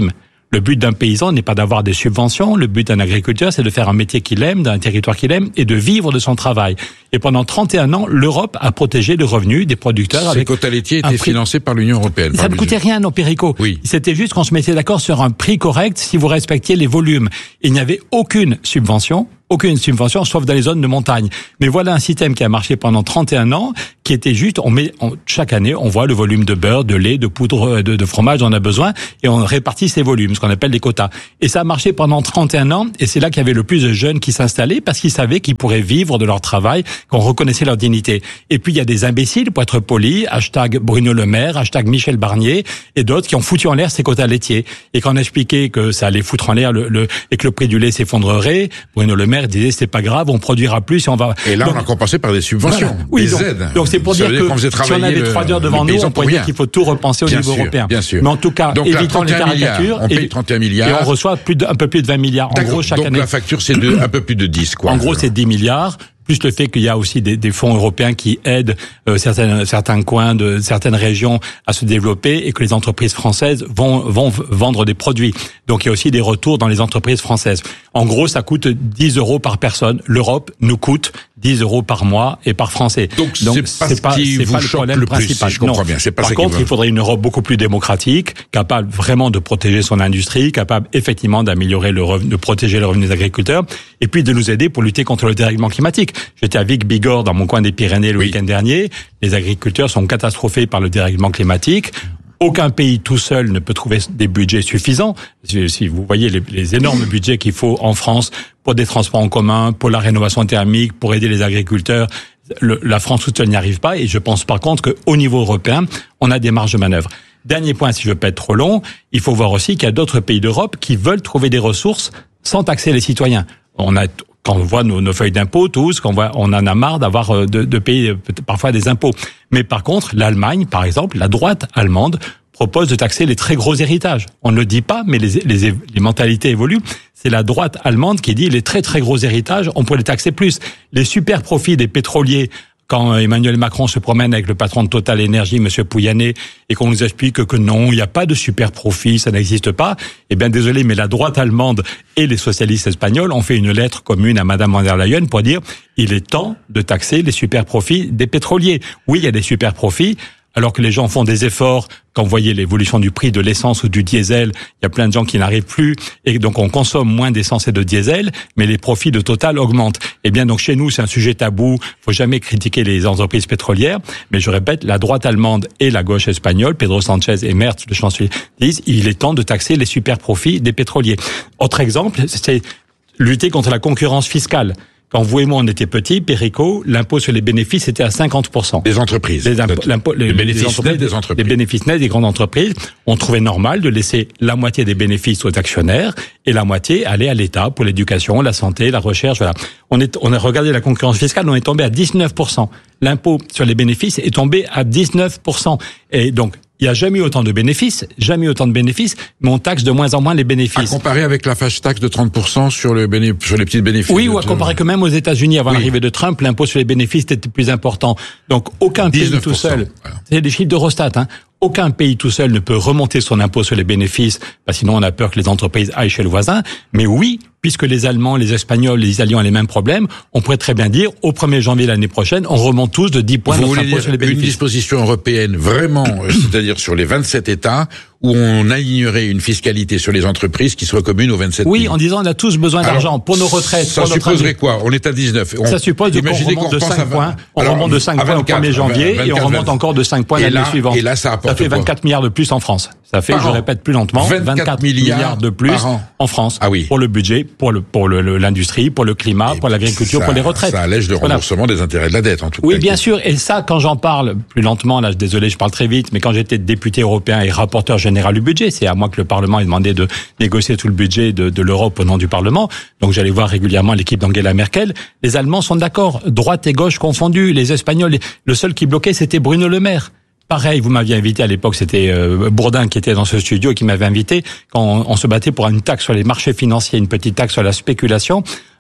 Speaker 13: Le but d'un paysan n'est pas d'avoir des subventions. Le but d'un agriculteur, c'est de faire un métier qu'il aime, d'un territoire qu'il aime, et de vivre de son travail. Et pendant trente et un ans, l'Europe a protégé le revenu des producteurs.
Speaker 5: Ces
Speaker 13: avec
Speaker 5: quotas laitiers étaient
Speaker 13: prix...
Speaker 5: financés par l'Union européenne.
Speaker 13: Ça ne coûtait rien, non, Perico.
Speaker 5: Oui.
Speaker 13: C'était juste qu'on se mettait d'accord sur un prix correct si vous respectiez les volumes. Il n'y avait aucune subvention. Aucune subvention, sauf dans les zones de montagne. Mais voilà un système qui a marché pendant trente et un ans, qui était juste, on met, on, chaque année, on voit le volume de beurre, de lait, de poudre, de, de fromage, on a besoin, et on répartit ces volumes, ce qu'on appelle les quotas. Et ça a marché pendant trente et un ans, et c'est là qu'il y avait le plus de jeunes qui s'installaient, parce qu'ils savaient qu'ils pourraient vivre de leur travail, qu'on reconnaissait leur dignité. Et puis il y a des imbéciles, pour être poli, hashtag Bruno Le Maire, hashtag Michel Barnier, et d'autres qui ont foutu en l'air ces quotas laitiers. Et quand on expliquait que ça allait foutre en l'air le, le, et que le prix du lait s'effondrerait, Bruno Le Maire disait c'est pas grave, on produira plus et on va.
Speaker 5: Et là, donc, on a compensé par des subventions,
Speaker 13: voilà. Oui,
Speaker 5: des
Speaker 13: donc,
Speaker 5: aides.
Speaker 13: Donc c'est pour
Speaker 5: ça
Speaker 13: dire que si on avait trois heures devant nous, on pourrait dire qu'il faut tout repenser au
Speaker 5: bien
Speaker 13: niveau
Speaker 5: sûr,
Speaker 13: européen.
Speaker 5: Bien sûr.
Speaker 13: Mais en tout cas,
Speaker 5: donc,
Speaker 13: évitons les caricatures.
Speaker 5: On paye trente et un milliards.
Speaker 13: Et on reçoit plus de, un peu plus de vingt milliards en gros chaque
Speaker 5: donc
Speaker 13: année.
Speaker 5: Donc la facture c'est de un peu plus de dix quoi.
Speaker 13: En gros, c'est dix milliards. Plus le fait qu'il y a aussi des, des fonds européens qui aident euh, certains, certains coins de certaines régions à se développer et que les entreprises françaises vont, vont vendre des produits. Donc il y a aussi des retours dans les entreprises françaises. En gros, ça coûte dix euros par personne. L'Europe nous coûte dix euros par mois et par Français.
Speaker 5: Donc, Donc c'est pas, ce qui
Speaker 13: c'est
Speaker 5: vous
Speaker 13: pas le problème
Speaker 5: le
Speaker 13: principal.
Speaker 5: Plus, si je comprends
Speaker 13: non.
Speaker 5: bien. C'est pas
Speaker 13: par
Speaker 5: ça
Speaker 13: contre,
Speaker 5: qui
Speaker 13: il faudrait une Europe beaucoup plus démocratique, capable vraiment de protéger son industrie, capable effectivement d'améliorer le revenu, de protéger le revenu des agriculteurs, et puis de nous aider pour lutter contre le dérèglement climatique. J'étais à Vic-Bigorre, dans mon coin des Pyrénées, le oui. week-end dernier. Les agriculteurs sont catastrophés par le dérèglement climatique. Aucun pays tout seul ne peut trouver des budgets suffisants. Si vous voyez les, les énormes budgets qu'il faut en France pour des transports en commun, pour la rénovation thermique, pour aider les agriculteurs, le, la France toute seule n'y arrive pas. Et je pense par contre qu'au niveau européen, on a des marges de manœuvre. Dernier point, si je veux pas être trop long, il faut voir aussi qu'il y a d'autres pays d'Europe qui veulent trouver des ressources sans taxer les citoyens. On a Quand on voit nos, nos feuilles d'impôts, tous, qu'on voit, on en a marre d'avoir de, de payer parfois des impôts. Mais par contre, l'Allemagne, par exemple, la droite allemande propose de taxer les très gros héritages. On ne le dit pas, mais les, les, les mentalités évoluent. C'est la droite allemande qui dit les très très gros héritages, on pourrait les taxer plus. Les super profits des pétroliers. Quand Emmanuel Macron se promène avec le patron de Total Énergie, Monsieur Pouyanné, et qu'on nous explique que, que non, il n'y a pas de super profit, ça n'existe pas, eh bien désolé, mais la droite allemande et les socialistes espagnols ont fait une lettre commune à Madame von der Leyen pour dire il est temps de taxer les super profits des pétroliers. Oui, il y a des super profits, alors que les gens font des efforts. Quand vous voyez l'évolution du prix de l'essence ou du diesel, il y a plein de gens qui n'arrivent plus, et donc on consomme moins d'essence et de diesel, mais les profits de Total augmentent. Eh bien, donc chez nous, c'est un sujet tabou. Faut jamais critiquer les entreprises pétrolières, mais je répète, la droite allemande et la gauche espagnole, Pedro Sanchez et Merz, le chancelier, disent il est temps de taxer les super profits des pétroliers. Autre exemple, c'est lutter contre la concurrence fiscale. Quand vous et moi on était petits, Perico, l'impôt sur les bénéfices était à cinquante pour cent.
Speaker 5: Des entreprises.
Speaker 13: Les, impôts, l'impôt, les,
Speaker 5: les bénéfices
Speaker 13: les entreprises,
Speaker 5: nets des entreprises.
Speaker 13: Les bénéfices nets des grandes entreprises. On trouvait normal de laisser la moitié des bénéfices aux actionnaires et la moitié aller à l'État pour l'éducation, la santé, la recherche, voilà. On est, on a regardé la concurrence fiscale, on est tombé à dix-neuf pour cent. L'impôt sur les bénéfices est tombé à dix-neuf pour cent. Et donc, il n'y a jamais eu autant de bénéfices, jamais eu autant de bénéfices, mais on taxe de moins en moins les bénéfices.
Speaker 5: À comparer avec la fâche taxe de trente pour cent sur, le béné... sur les petits bénéfices.
Speaker 13: Oui, ou à comparer que même aux États-Unis, avant oui. l'arrivée de Trump, l'impôt sur les bénéfices était plus important. Donc, aucun pays tout seul, voilà. C'est des chiffres d'Eurostat, hein. Aucun pays tout seul ne peut remonter son impôt sur les bénéfices, parce que sinon on a peur que les entreprises aillent chez le voisin. Mais oui, puisque les Allemands, les Espagnols, les Italiens ont les mêmes problèmes, on pourrait très bien dire, au premier janvier l'année prochaine, on remonte tous de dix points notre impôt sur les bénéfices.
Speaker 5: Une disposition européenne vraiment, c'est-à-dire sur les vingt-sept États, où on alignerait une fiscalité sur les entreprises qui soit commune aux vingt-sept
Speaker 13: Oui,
Speaker 5: pays.
Speaker 13: en disant on a tous besoin
Speaker 5: Alors,
Speaker 13: d'argent pour nos retraites.
Speaker 5: Ça
Speaker 13: pour
Speaker 5: supposerait quoi? On est à dix-neuf. On,
Speaker 13: ça suppose qu'on remonte de cinq points. On Alors, remonte de cinq points au premier janvier vingt-quatre, et on remonte vingt, encore de cinq points l'année suivante.
Speaker 5: Et là, ça apporte
Speaker 13: Ça fait vingt-quatre milliards de plus en France. Ça fait,
Speaker 5: par
Speaker 13: je
Speaker 5: an.
Speaker 13: répète plus lentement, vingt-quatre milliards de plus en France.
Speaker 5: Ah oui.
Speaker 13: Pour le budget, pour le, pour le, le, l'industrie, pour le climat, et pour l'agriculture,
Speaker 5: ça,
Speaker 13: pour les retraites.
Speaker 5: Ça allège le remboursement voilà. des intérêts de la dette, en tout cas.
Speaker 13: Oui, bien sûr. Et ça, quand j'en parle plus lentement, là, désolé, je parle très vite, mais quand j'étais député européen et rapporteur général du budget, c'est à moi que le Parlement a demandé de négocier tout le budget de, de l'Europe au nom du Parlement. Donc j'allais voir régulièrement l'équipe d'Angela Merkel. Les Allemands sont d'accord, droite et gauche confondues. Les Espagnols, le seul qui bloquait, c'était Bruno Le Maire. Pareil, vous m'aviez invité à l'époque, c'était euh, Bourdin qui était dans ce studio et qui m'avait invité quand on, on se battait pour une taxe sur les marchés financiers, une petite taxe sur la spéculation.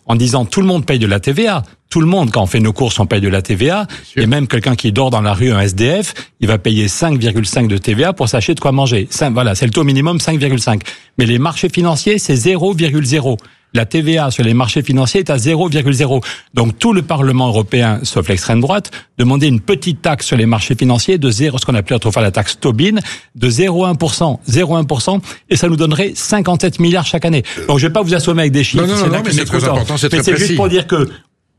Speaker 13: en disant tout le monde paye de la T V A. Tout le monde, quand on fait nos courses, on paye de la T V A. Et même quelqu'un qui dort dans la rue, un S D F, il va payer cinq virgule cinq de T V A pour s'acheter de quoi manger. cinq, voilà, c'est le taux minimum, cinq virgule cinq. Mais les marchés financiers, c'est zéro virgule zéro. La T V A sur les marchés financiers est à zéro virgule zéro. Donc tout le Parlement européen, sauf l'extrême droite, demandait une petite taxe sur les marchés financiers de zéro, ce qu'on appelait autrefois la taxe Tobin, de zéro virgule un pour cent, zéro virgule un pour cent, et ça nous donnerait cinquante-sept milliards chaque année. Donc je vais pas vous assommer avec des chiffres.
Speaker 5: Non, non, non, non mais c'est très important, c'est très
Speaker 13: précis. Mais c'est juste pour dire que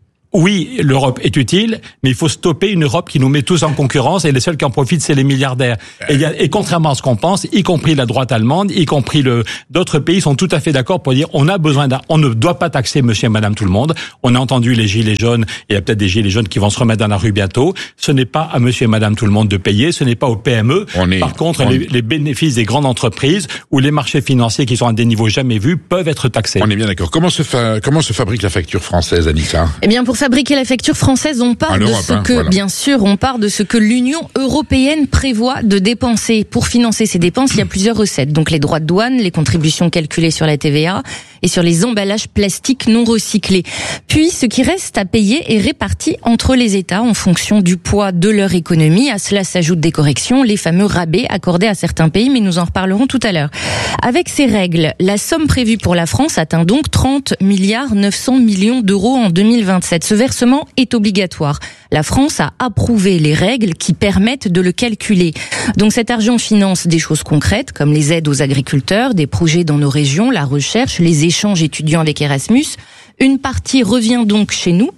Speaker 13: oui, l'Europe est utile, mais il faut stopper une Europe qui nous met tous en concurrence et les seuls qui en profitent, c'est les milliardaires. Et, il y a, et contrairement à ce qu'on pense, y compris la droite allemande, y compris le, d'autres pays sont tout à fait d'accord pour dire on a besoin d'un, on ne doit pas taxer monsieur et madame tout le monde. On a entendu les gilets jaunes, et il y a peut-être des gilets jaunes qui vont se remettre dans la rue bientôt. Ce n'est pas à monsieur et madame tout le monde de payer, ce n'est pas aux P M E. On est, Par contre, les, les bénéfices des grandes entreprises ou les marchés financiers qui sont à des niveaux jamais vus peuvent être taxés.
Speaker 5: On est bien d'accord. Comment se fa... comment se fabrique la facture française, Anissa?
Speaker 2: Eh bien, pour fabriquer la facture française, on part de ce
Speaker 5: hein,
Speaker 2: que,
Speaker 5: voilà.
Speaker 2: bien sûr, on part de ce que l'Union européenne prévoit de dépenser. Pour financer ces dépenses, il y a plusieurs recettes. Donc les droits de douane, les contributions calculées sur la T V A et sur les emballages plastiques non recyclés. Puis, ce qui reste à payer est réparti entre les États en fonction du poids de leur économie. À cela s'ajoutent des corrections, les fameux rabais accordés à certains pays, mais nous en reparlerons tout à l'heure. Avec ces règles, la somme prévue pour la France atteint donc trente milliards neuf cents millions d'euros en deux mille vingt-sept. Ce versement est obligatoire. La France a approuvé les règles qui permettent de le calculer. Donc cet argent finance des choses concrètes comme les aides aux agriculteurs, des projets dans nos régions, la recherche, les échanges étudiants avec Erasmus. Une partie revient donc chez nous.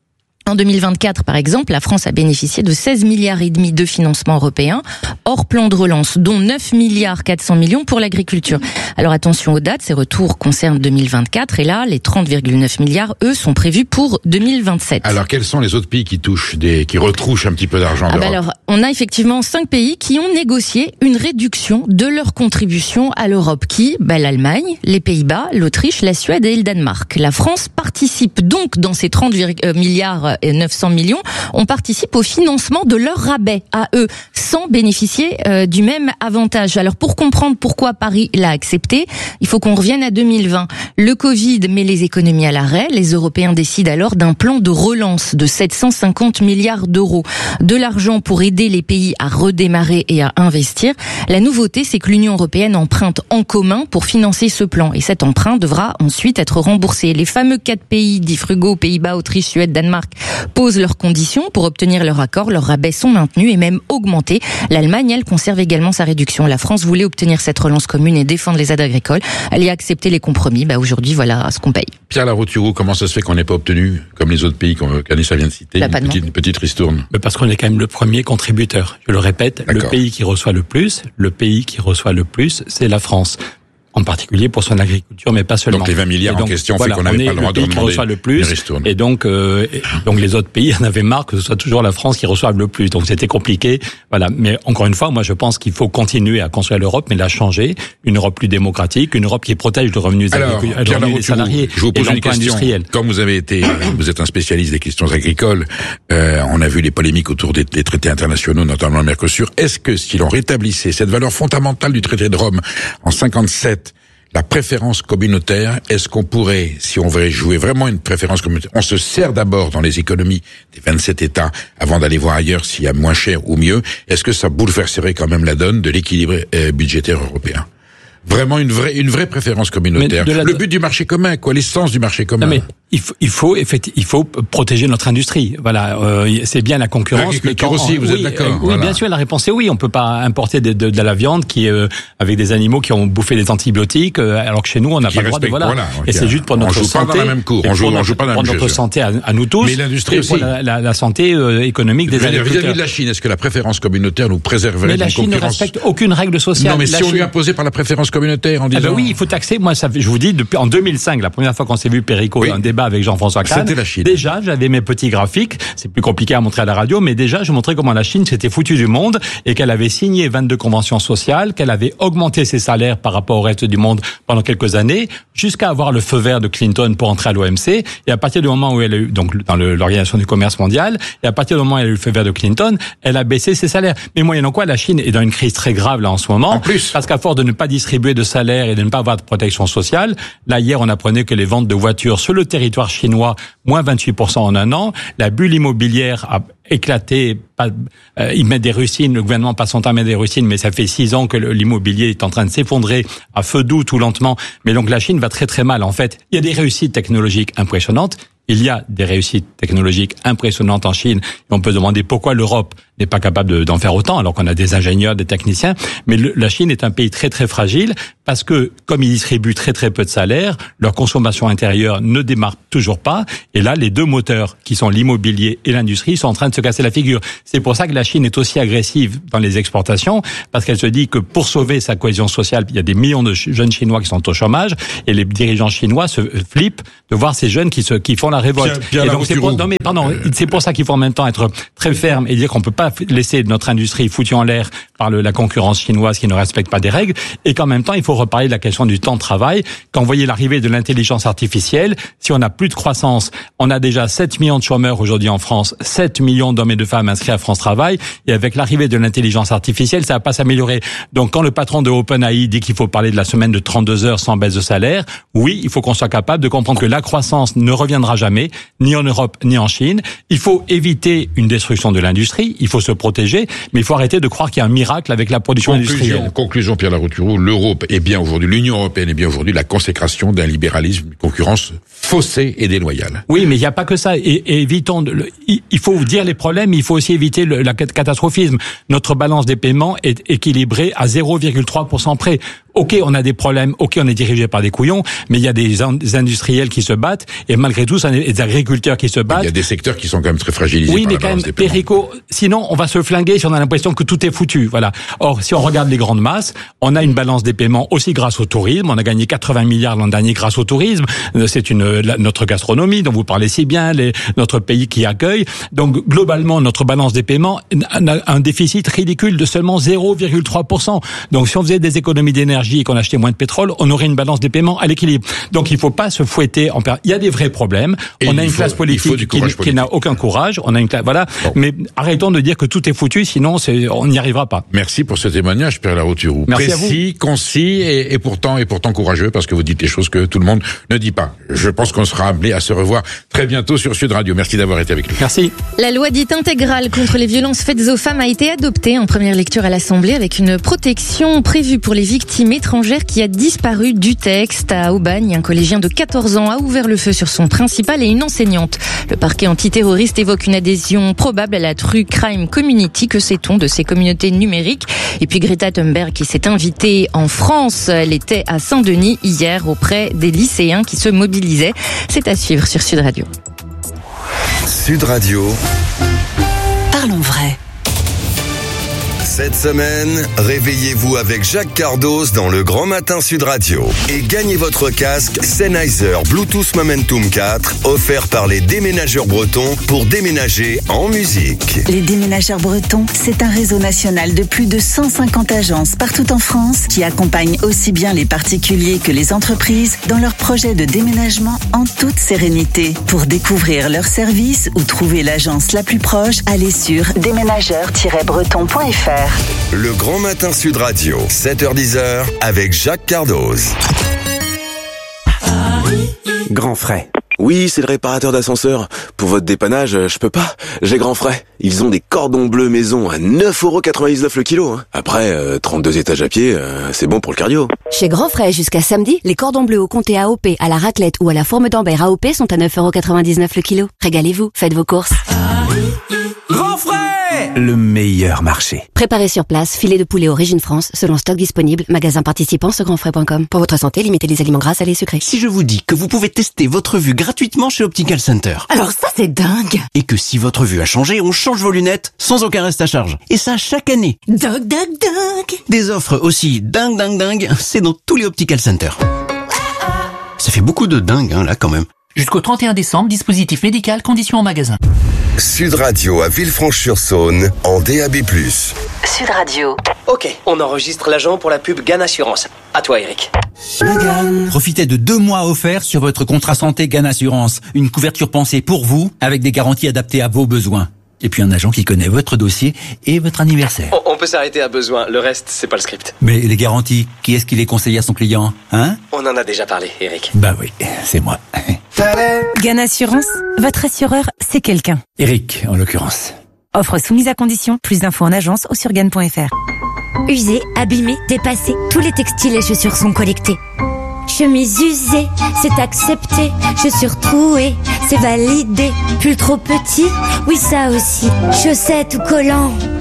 Speaker 2: En deux mille vingt-quatre, par exemple, la France a bénéficié de seize milliards et demi de financement européen, hors plan de relance, dont neuf milliards quatre cents millions pour l'agriculture. Alors attention aux dates, ces retours concernent deux mille vingt-quatre, et là, les trente virgule neuf milliards, eux, sont prévus pour deux mille vingt-sept.
Speaker 5: Alors quels sont les autres pays qui touchent des, qui retrouchent un petit peu d'argent?
Speaker 2: Ah bah alors, on a effectivement cinq pays qui ont négocié une réduction de leur contribution à l'Europe, qui, bah, l'Allemagne, les Pays-Bas, l'Autriche, la Suède et le Danemark. La France participe donc dans ces trente milliards et neuf cents millions, on participe au financement de leur rabais à eux, sans bénéficier euh, du même avantage. Alors pour comprendre pourquoi Paris l'a accepté, il faut qu'on revienne à deux mille vingt. Le Covid met les économies à l'arrêt, les Européens décident alors d'un plan de relance de sept cent cinquante milliards d'euros. De l'argent pour aider les pays à redémarrer et à investir. La nouveauté, c'est que l'Union européenne emprunte en commun pour financer ce plan. Et cet emprunt devra ensuite être remboursé. Les fameux quatre pays dits frugaux, Pays-Bas, Autriche, Suède, Danemark, posent leurs conditions pour obtenir leur accord. Leurs rabais sont maintenus et même augmentés. L'Allemagne, elle, conserve également sa réduction. La France voulait obtenir cette relance commune et défendre les aides agricoles. Elle y a accepté les compromis. Bah, aujourd'hui, voilà ce qu'on paye.
Speaker 5: Pierre Larouturou, comment ça se fait qu'on n'ait pas obtenu, comme les autres pays qu'Anissa vient de citer, une petite, une petite ristourne?
Speaker 13: Mais parce qu'on est quand même le premier contributeur. Je le répète, le pays qui reçoit le plus, le pays qui reçoit le plus, c'est la France. En particulier pour son agriculture, mais pas seulement.
Speaker 5: Donc les vingt milliards donc, en question
Speaker 13: voilà,
Speaker 5: fait qu'on n'avait pas le droit de demander
Speaker 13: reçoit le plus, et donc euh, et donc les autres pays en avaient marre que ce soit toujours la France qui reçoive le plus. Donc c'était compliqué. Voilà. Mais encore une fois, moi je pense qu'il faut continuer à construire l'Europe, mais la changer, une Europe plus démocratique, une Europe qui protège le revenu des,
Speaker 5: Alors,
Speaker 13: agric- le revenu des salariés,
Speaker 5: je vous pose
Speaker 13: et
Speaker 5: une question.
Speaker 13: Industriels.
Speaker 5: Comme vous avez été, vous êtes un spécialiste des questions agricoles. Euh, on a vu les polémiques autour des, des traités internationaux, notamment le Mercosur. Est-ce que si l'on rétablissait cette valeur fondamentale du traité de Rome en cinquante-sept, la préférence communautaire, est-ce qu'on pourrait, si on veut jouer vraiment une préférence communautaire, on se sert d'abord dans les économies des vingt-sept États avant d'aller voir ailleurs s'il y a moins cher ou mieux, est-ce que ça bouleverserait quand même la donne de l'équilibre euh, budgétaire européen? Vraiment une vraie, une vraie préférence communautaire. La... Le but du marché commun, quoi, l'essence du marché commun.
Speaker 13: Non mais il faut, il faut effectivement, il faut protéger notre industrie. Voilà, euh, c'est bien la concurrence.
Speaker 5: L'agriculture aussi, vous
Speaker 13: oui,
Speaker 5: êtes d'accord?
Speaker 13: euh, Oui,
Speaker 5: voilà.
Speaker 13: bien sûr, la réponse est oui. On peut pas importer de, de, de la viande qui euh, avec des animaux qui ont bouffé des antibiotiques, euh, alors que chez nous on n'a pas le droit de voilà. voilà
Speaker 5: okay.
Speaker 13: Et c'est juste pour
Speaker 5: on
Speaker 13: notre
Speaker 5: joue
Speaker 13: santé.
Speaker 5: Pas dans la même cour. On joue, on joue pas dans la même
Speaker 13: pour notre santé à, à nous tous.
Speaker 5: Mais l'industrie
Speaker 13: et
Speaker 5: aussi.
Speaker 13: Pour la, la, la santé euh, économique des agriculteurs.
Speaker 5: Vis-à-vis de la Chine, est-ce que la préférence communautaire nous préserverait
Speaker 13: d'une concurrence? Mais la Chine ne respecte aucune règle sociale.
Speaker 5: Non, mais
Speaker 13: la
Speaker 5: si on
Speaker 13: Chine...
Speaker 5: lui imposait par la préférence communautaire en disant.
Speaker 13: Ah ben oui, il faut taxer. Moi, ça, je vous dis, depuis en deux mille cinq, la première fois qu'on s'est vu Perico, oui. un débat avec Jean-François Kahn.
Speaker 5: C'était la Chine.
Speaker 13: Déjà, j'avais mes petits graphiques. C'est plus compliqué à montrer à la radio, mais déjà, je montrais comment la Chine s'était foutue du monde et qu'elle avait signé vingt-deux conventions sociales, qu'elle avait augmenté ses salaires par rapport au reste du monde pendant quelques années, jusqu'à avoir le feu vert de Clinton pour entrer à l'O M C. Et à partir du moment où elle a eu, donc, dans le, l'Organisation du commerce mondial, et à partir du moment où elle a eu le feu vert de Clinton, elle a baissé ses salaires. Mais moyennant quoi, la Chine est dans une crise très grave, là, en ce moment.
Speaker 5: En plus.
Speaker 13: Parce qu'à force de ne pas distribuer de salaire et de ne pas avoir de protection sociale, là, hier, on apprenait que les ventes de voitures sur le territoire territoire chinois, moins vingt-huit pour cent en un an. La bulle immobilière a éclaté. Pas, euh, ils mettent des rustines, le gouvernement passe son temps à mettre des rustines, mais ça fait six ans que le, l'immobilier est en train de s'effondrer à feu doux, tout lentement. Mais donc la Chine va très très mal. En fait, il y a des réussites technologiques impressionnantes. Il y a des réussites technologiques impressionnantes en Chine. Et on peut se demander pourquoi l'Europe n'est pas capable de, d'en faire autant, alors qu'on a des ingénieurs, des techniciens. Mais le, la Chine est un pays très très fragile parce que, comme ils distribuent très très peu de salaires, leur consommation intérieure ne démarre toujours pas. Et là, les deux moteurs, qui sont l'immobilier et l'industrie, sont en train de se casser la figure. C'est pour ça que la Chine est aussi agressive dans les exportations, parce qu'elle se dit que pour sauver sa cohésion sociale, il y a des millions de jeunes Chinois qui sont au chômage, et les dirigeants chinois se flippent de voir ces jeunes qui se qui font la révolte.
Speaker 5: Pierre, Pierre
Speaker 13: et donc c'est pour, non mais pardon, euh... c'est pour ça qu'il faut en même temps être très ferme et dire qu'on peut pas laisser notre industrie foutue en l'air par le, la concurrence chinoise qui ne respecte pas des règles, et qu'en même temps il faut reparler de la question du temps de travail. Quand vous voyez l'arrivée de l'intelligence artificielle, si on n'a plus de croissance, on a déjà sept millions de chômeurs aujourd'hui en France, sept millions d'hommes et de femmes inscrits à France Travail, et avec l'arrivée de l'intelligence artificielle, ça va pas s'améliorer. Donc quand le patron de OpenAI dit qu'il faut parler de la semaine de trente-deux heures sans baisse de salaire, oui, il faut qu'on soit capable de comprendre que la croissance ne reviendra jamais, ni en Europe, ni en Chine. Il faut éviter une destruction de l'industrie, il faut se protéger, mais il faut arrêter de croire qu'il y a un miracle avec la production
Speaker 5: conclusion,
Speaker 13: industrielle.
Speaker 5: Conclusion, Pierre Larouturou, l'Europe est bien aujourd'hui, l'Union européenne est bien aujourd'hui la consécration d'un libéralisme, une concurrence faussée et déloyale.
Speaker 13: Oui, mais il n'y a pas que ça. Et, et évitons, de, le, il faut dire les problèmes, il faut aussi éviter le la catastrophisme. Notre balance des paiements est équilibrée à zéro virgule trois pour cent près. Ok, on a des problèmes, ok, on est dirigé par des couillons, mais il y a des, des industriels qui se battent, et malgré tout, il y a des agriculteurs qui se battent.
Speaker 5: Il y a des secteurs qui sont quand même très fragilisés.
Speaker 13: Oui,
Speaker 5: par
Speaker 13: mais
Speaker 5: la
Speaker 13: quand même,
Speaker 5: balance des paiements.
Speaker 13: Perico, sinon, on va se flinguer si on a l'impression que tout est foutu. Voilà. Or, si on regarde les grandes masses, on a une balance des paiements aussi grâce au tourisme. On a gagné quatre-vingts milliards l'an dernier grâce au tourisme. C'est une, la, notre gastronomie dont vous parlez si bien, les, notre pays qui accueille. Donc, globalement, notre balance des paiements a un déficit ridicule de seulement zéro virgule trois pour cent. Donc, si on faisait des économies d'énergie et qu'on achetait moins de pétrole, on aurait une balance des paiements à l'équilibre. Donc, il faut pas se fouetter en per... Il y a des vrais problèmes.
Speaker 5: Et
Speaker 13: on a une
Speaker 5: faut,
Speaker 13: classe politique qui, politique qui n'a aucun courage. On a une classe, voilà. Bon. Mais arrêtons de dire que tout est foutu, sinon c'est, on n'y arrivera pas.
Speaker 5: Merci pour ce témoignage, Pierre Larouturou. Précis, concis et, et pourtant, et pourtant courageux, parce que vous dites des choses que tout le monde ne dit pas. Je pense qu'on sera amené à se revoir très bientôt sur Sud Radio. Merci d'avoir été avec nous.
Speaker 13: Merci.
Speaker 2: La loi dite intégrale contre les violences faites aux femmes a été adoptée en première lecture à l'Assemblée avec une protection prévue pour les victimes étrangères qui a disparu du texte. À Aubagne, un collégien de quatorze ans a ouvert le feu sur son principal et une enseignante. Le parquet antiterroriste évoque une adhésion probable à la True Crime Community. Que sait-on de ces communautés numériques? Et puis Greta Thunberg qui s'est invitée en France. Elle était à Saint-Denis hier auprès des lycéens qui se mobilisaient. C'est à suivre sur Sud Radio.
Speaker 7: Sud Radio.
Speaker 6: Parlons vrai.
Speaker 7: Cette semaine, réveillez-vous avec Jacques Cardoz dans le Grand Matin Sud Radio et gagnez votre casque Sennheiser Bluetooth Momentum quatre offert par les déménageurs bretons pour déménager en musique.
Speaker 6: Les déménageurs bretons, c'est un réseau national de plus de cent cinquante agences partout en France qui accompagnent aussi bien les particuliers que les entreprises dans leurs projets de déménagement en toute sérénité. Pour découvrir leurs services ou trouver l'agence la plus proche, allez sur déménageurs tiret breton point f r.
Speaker 7: Le Grand Matin Sud Radio, sept heures dix avec Jacques Cardoz.
Speaker 14: Grand Frais. Oui, c'est le réparateur d'ascenseur. Pour votre dépannage, je peux pas. J'ai Grand Frais. Ils ont des cordons bleus maison à neuf euros quatre-vingt-dix-neuf le kilo. Hein. Après, euh, trente-deux étages à pied, euh, c'est bon pour le cardio.
Speaker 21: Chez Grand Frais, jusqu'à samedi, les cordons bleus au comté A O P, à la raclette ou à la forme d'Ambert A O P sont à neuf euros quatre-vingt-dix-neuf le kilo. Régalez-vous, faites vos courses.
Speaker 20: Grand Frais, le meilleur marché.
Speaker 21: Préparez sur place, filet de poulet Origine France, selon stock disponible, magasin participant sur grand frais point com. Pour votre santé, limitez les aliments gras, salés et sucrés.
Speaker 20: Si je vous dis que vous pouvez tester votre vue gratuitement chez Optical Center.
Speaker 21: Alors ça, c'est dingue.
Speaker 20: Et que si votre vue a changé, on change vos lunettes sans aucun reste à charge. Et ça chaque année.
Speaker 21: Dingue, dingue, dingue.
Speaker 20: Des offres aussi dingue, dingue, dingue, c'est dans tous les Optical Center. Ça fait beaucoup de dingue, hein, là, quand même.
Speaker 15: Jusqu'au trente et un décembre, dispositif médical, conditions en magasin.
Speaker 7: Sud Radio à Villefranche-sur-Saône, en D A B plus.
Speaker 6: Sud Radio.
Speaker 4: Ok, on enregistre l'agent pour la pub Gann Assurance. À toi, Eric.
Speaker 16: Profitez de deux mois offerts sur votre contrat santé Gann Assurance. Une couverture pensée pour vous, avec des garanties adaptées à vos besoins. Et puis un agent qui connaît votre dossier et votre anniversaire.
Speaker 4: On, on peut s'arrêter à besoin, le reste, c'est pas le script.
Speaker 16: Mais les garanties, qui est-ce qui les conseille à son client, hein?
Speaker 4: On en a déjà parlé, Eric.
Speaker 16: Bah oui, c'est moi.
Speaker 1: Gan Assurance, votre assureur, c'est quelqu'un.
Speaker 16: Eric, en l'occurrence.
Speaker 1: Offre soumise à condition, plus d'infos en agence ou sur gan point f r.
Speaker 17: Usés, abîmés, dépassés, tous les textiles et chaussures sont collectés. Chemise usée, c'est accepté. Chaussures trouées, c'est validé. Pull trop petit, oui ça aussi. Chaussettes ou collants,